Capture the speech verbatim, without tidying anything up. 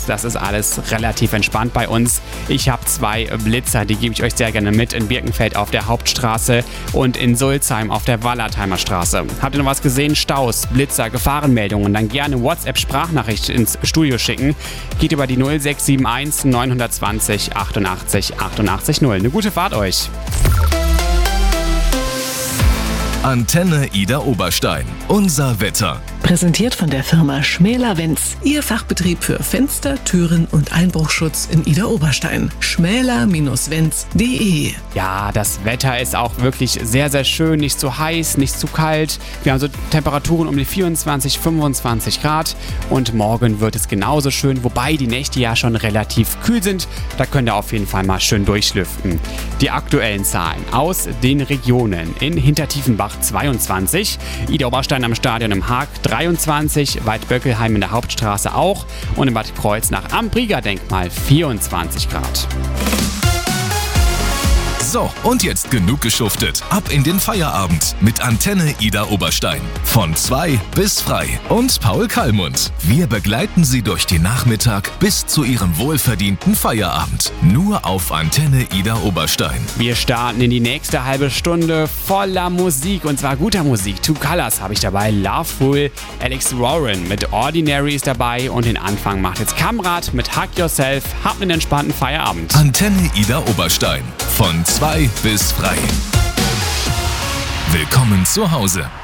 Das ist alles relativ entspannt bei uns. Ich habe zwei Blitzer, die gebe ich euch sehr gerne mit. In Birkenfeld auf der Hauptstraße und in Sulzheim auf der Wallertheimer Straße. Habt ihr noch was gesehen? Staus, Blitzer, Gefahrenmeldungen? Dann gerne WhatsApp-Sprachnachricht ins Studio schicken. Geht über die null sechs sieben eins neun zwei null achtundachtzig achtundachtzig null. Eine gute Fahrt euch. Antenne Ida Oberstein. Unser Wetter. Präsentiert von der Firma Schmäler-Wenz. Ihr Fachbetrieb für Fenster, Türen und Einbruchschutz in Ida Oberstein. schmäler Bindestrich wenz punkt de. Ja, das Wetter ist auch wirklich sehr, sehr schön. Nicht zu heiß, nicht zu kalt. Wir haben so Temperaturen um die vierundzwanzig, fünfundzwanzig Grad. Und morgen wird es genauso schön, wobei die Nächte ja schon relativ kühl sind. Da könnt ihr auf jeden Fall mal schön durchlüften. Die aktuellen Zahlen aus den Regionen. In Hintertiefenbach zweiundzwanzig, Ida Oberstein am Stadion im Haag dreiundzwanzig, Waldböckelheim in der Hauptstraße auch und in Bad Kreuznach am Brieger-Denkmal vierundzwanzig Grad. So, und jetzt genug geschuftet. Ab in den Feierabend mit Antenne Ida Oberstein. Von zwei bis frei. Und Paul Kallmund. Wir begleiten Sie durch den Nachmittag bis zu Ihrem wohlverdienten Feierabend. Nur auf Antenne Ida Oberstein. Wir starten in die nächste halbe Stunde voller Musik, und zwar guter Musik. Two Colors habe ich dabei, Loveful, Alex Warren mit Ordinary ist dabei und den Anfang macht jetzt Kamrat mit Hug Yourself. Habt einen entspannten Feierabend. Antenne Ida Oberstein. Von zwei bis frei. Willkommen zu Hause.